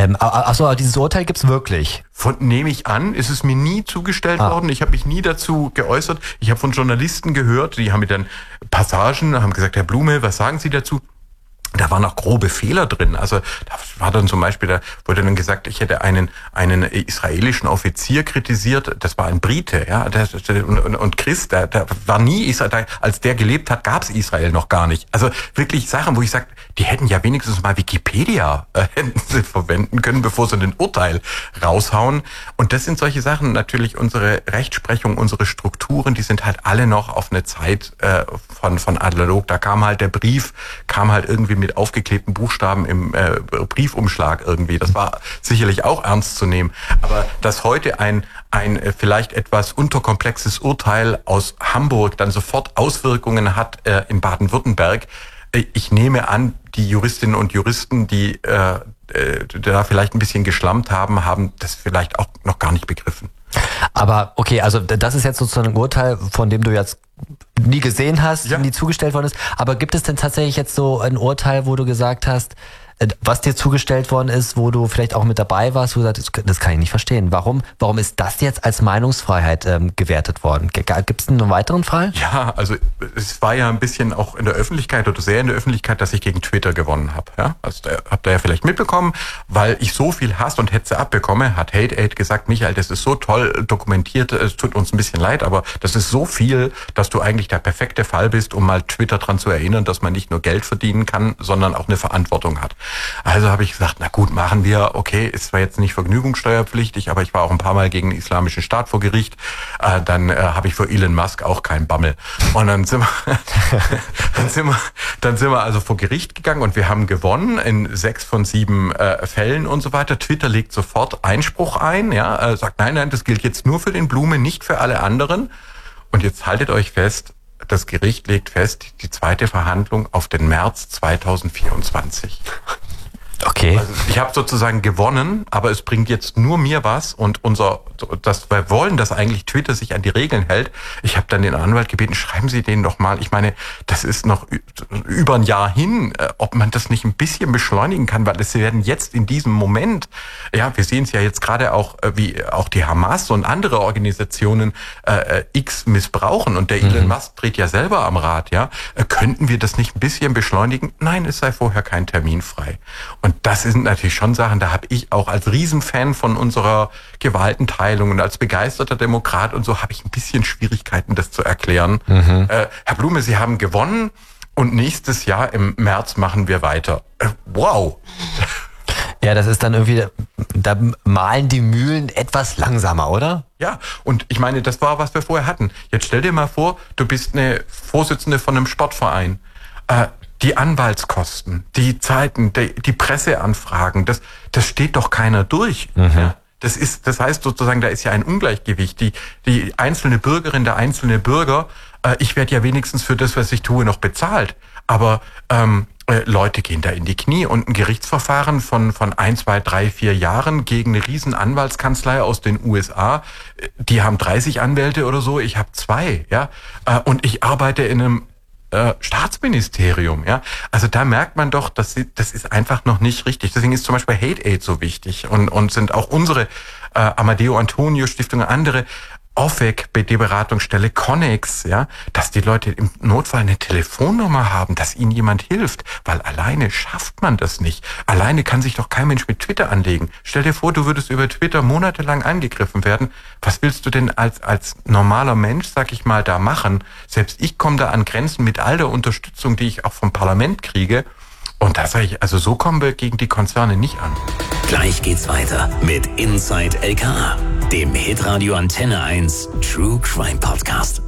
Achso, dieses Urteil gibt's wirklich? Nehme ich an, ist es mir nie zugestellt worden. Ich habe mich nie dazu geäußert. Ich habe von Journalisten gehört, die haben mir dann Passagen, haben gesagt, Herr Blume, was sagen Sie dazu? Da waren auch grobe Fehler drin. Also da war dann zum Beispiel, da wurde dann gesagt, ich hätte einen israelischen Offizier kritisiert. Das war ein Brite, ja. Und Christ, da war nie Israel. Als der gelebt hat, gab es Israel noch gar nicht. Also wirklich Sachen, wo ich sage, die hätten ja wenigstens mal Wikipedia hätten sie verwenden können, bevor sie ein Urteil raushauen. Und das sind solche Sachen. Natürlich unsere Rechtsprechung, unsere Strukturen, die sind halt alle noch auf eine Zeit von analog. Da kam halt der Brief, irgendwie mit aufgeklebten Buchstaben im Briefumschlag irgendwie. Das war sicherlich auch ernst zu nehmen. Aber dass heute ein vielleicht etwas unterkomplexes Urteil aus Hamburg dann sofort Auswirkungen hat in Baden-Württemberg, ich nehme an, die Juristinnen und Juristen, die da vielleicht ein bisschen geschlammt haben das vielleicht auch noch gar nicht begriffen. Aber okay, also das ist jetzt sozusagen ein Urteil, von dem du jetzt nie gesehen hast, nie zugestellt worden ist. Aber gibt es denn tatsächlich jetzt so ein Urteil, wo du gesagt hast, was dir zugestellt worden ist, wo du vielleicht auch mit dabei warst, wo du sagst, das kann ich nicht verstehen. Warum ist das jetzt als Meinungsfreiheit gewertet worden? Gibt es einen weiteren Fall? Ja, also es war ja ein bisschen auch in der Öffentlichkeit oder sehr in der Öffentlichkeit, dass ich gegen Twitter gewonnen habe. Ja? Also habt ihr ja vielleicht mitbekommen, weil ich so viel Hass und Hetze abbekomme, hat Hate-Aid gesagt, Michael, das ist so toll dokumentiert, es tut uns ein bisschen leid, aber das ist so viel, dass du eigentlich der perfekte Fall bist, um mal Twitter dran zu erinnern, dass man nicht nur Geld verdienen kann, sondern auch eine Verantwortung hat. Also habe ich gesagt, na gut, machen wir, okay, ist zwar jetzt nicht vergnügungssteuerpflichtig, aber ich war auch ein paar Mal gegen den Islamischen Staat vor Gericht, dann habe ich für Elon Musk auch keinen Bammel. Und dann sind wir also vor Gericht gegangen und wir haben gewonnen in 6 von 7 Fällen und so weiter. Twitter legt sofort Einspruch ein, ja, sagt, nein, das gilt jetzt nur für den Blume, nicht für alle anderen. Und jetzt haltet euch fest, das Gericht legt fest, die zweite Verhandlung auf den März 2024. Okay. Also ich habe sozusagen gewonnen, aber es bringt jetzt nur mir was und wir wollen, dass eigentlich Twitter sich an die Regeln hält. Ich habe dann den Anwalt gebeten, schreiben Sie denen doch mal. Ich meine, das ist noch über ein Jahr hin, ob man das nicht ein bisschen beschleunigen kann, weil es werden jetzt in diesem Moment, ja, wir sehen es ja jetzt gerade auch, wie auch die Hamas und andere Organisationen X missbrauchen und der Elon Musk dreht ja selber am Rad, ja. Könnten wir das nicht ein bisschen beschleunigen? Nein, es sei vorher kein Termin frei. Und das sind natürlich schon Sachen, da habe ich auch als Riesenfan von unserer Gewaltenteilung und als begeisterter Demokrat und so habe ich ein bisschen Schwierigkeiten, das zu erklären. Herr Blume, Sie haben gewonnen und nächstes Jahr im März machen wir weiter. Wow! Ja, das ist dann irgendwie, da mahlen die Mühlen etwas langsamer, oder? Ja, und ich meine, das war, was wir vorher hatten. Jetzt stell dir mal vor, du bist eine Vorsitzende von einem Sportverein. Die Anwaltskosten, die Zeiten, die Presseanfragen, das steht doch keiner durch. Ja. Das heißt sozusagen, da ist ja ein Ungleichgewicht. Die einzelne Bürgerin, der einzelne Bürger, ich werde ja wenigstens für das, was ich tue, noch bezahlt. Aber Leute gehen da in die Knie und ein Gerichtsverfahren von 1, 2, 3, 4 Jahren gegen eine riesen Anwaltskanzlei aus den USA, die haben 30 Anwälte oder so, ich habe 2, ja. Und ich arbeite in einem Staatsministerium, ja. Also da merkt man doch, das ist einfach noch nicht richtig. Deswegen ist zum Beispiel Hate-Aid so wichtig und sind auch unsere Amadeo Antonio Stiftung, andere OFEC, BD-Beratungsstelle, Connex, ja, dass die Leute im Notfall eine Telefonnummer haben, dass ihnen jemand hilft, weil alleine schafft man das nicht. Alleine kann sich doch kein Mensch mit Twitter anlegen. Stell dir vor, du würdest über Twitter monatelang angegriffen werden. Was willst du denn als normaler Mensch, sag ich mal, da machen? Selbst ich komme da an Grenzen mit all der Unterstützung, die ich auch vom Parlament kriege. Und da sage ich, also so kommen wir gegen die Konzerne nicht an. Gleich geht's weiter mit Inside LKA, dem Hitradio Antenne 1 True Crime Podcast.